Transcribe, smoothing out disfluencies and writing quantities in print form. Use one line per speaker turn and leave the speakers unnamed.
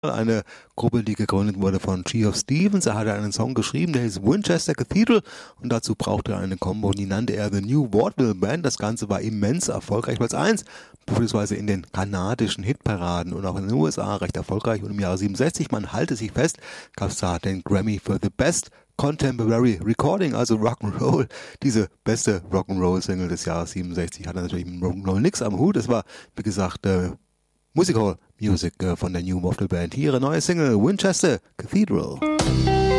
Eine Gruppe, die gegründet wurde von Geoff Stevens. Er hatte einen Song geschrieben, der hieß Winchester Cathedral, und dazu brauchte er eine Combo, die nannte er The New Vaudeville Band. Das Ganze war immens erfolgreich, Platz 1, beispielsweise in den kanadischen Hitparaden und auch in den USA recht erfolgreich. Und im Jahre 67, man halte sich fest, gab es da den Grammy für The Best Contemporary Recording, also Rock'n'Roll. Diese beste Rock'n'Roll-Single des Jahres 67 hatte natürlich mit Rock'n'Roll nichts am Hut. Es war, wie gesagt, Music Hall Music von der New Vaudeville Band. Hier ihre neue Single Winchester Cathedral.